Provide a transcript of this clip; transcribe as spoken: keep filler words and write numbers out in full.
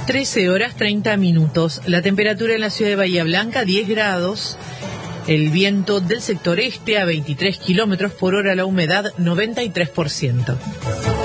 trece horas treinta minutos. La temperatura en la ciudad de Bahía Blanca, diez grados. El viento del sector este a veintitrés kilómetros por hora, la humedad noventa y tres por ciento.